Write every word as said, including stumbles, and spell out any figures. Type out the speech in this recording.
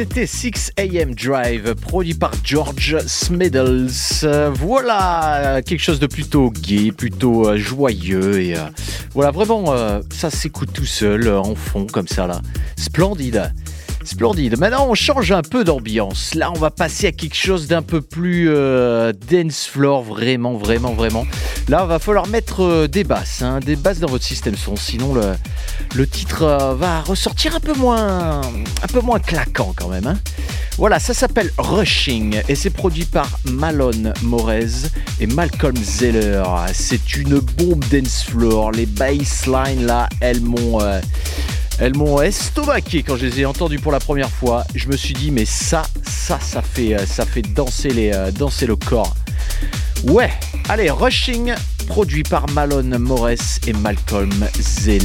c'était six a.m. Drive, produit par George Smiddles. Euh, voilà, quelque chose de plutôt gai, plutôt euh, joyeux. Et euh, voilà, vraiment, euh, ça s'écoute tout seul, euh, en fond, comme ça, là. Splendide. Splendide. Maintenant, on change un peu d'ambiance. Là, on va passer à quelque chose d'un peu plus euh, dance floor, vraiment, vraiment, vraiment. Là, il va falloir mettre euh, des basses, hein, des basses dans votre système son. Sinon, le, le titre euh, va ressortir un peu moins, un peu moins claquant quand même. Hein. Voilà, ça s'appelle Rushing et c'est produit par Malone Morez et Malcolm Zeller. C'est une bombe dance floor. Les basslines là, elles m'ont... Euh, Elles m'ont estomaqué quand je les ai entendues pour la première fois. Je me suis dit, mais ça, ça, ça fait, ça fait danser, les, euh, danser le corps. Ouais, allez, Rushing, produit par Malone Morez et Malcolm Zeller.